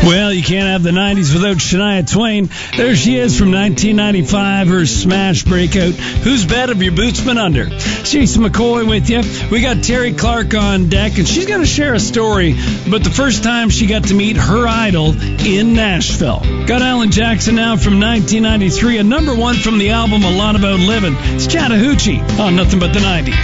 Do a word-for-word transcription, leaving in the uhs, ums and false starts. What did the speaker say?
Well, you can't have the nineties without Shania Twain. There she is from nineteen ninety-five, her smash breakout, Whose Bed Have Your Boots Been Under? Jason McCoy with you. We got Terry Clark on deck, and she's going to share a story about the first time she got to meet her idol in Nashville. Got Alan Jackson now from nineteen ninety-three, a number one from the album A Lot About Living. It's Chattahoochee on Nothing But the nineties.